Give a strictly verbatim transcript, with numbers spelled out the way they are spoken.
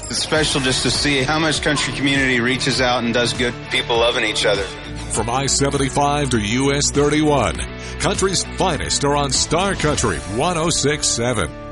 It's special just to see how much country community reaches out and does good, people loving each other. From I seventy-five to U S thirty-one, country's finest are on Star Country one oh six point seven.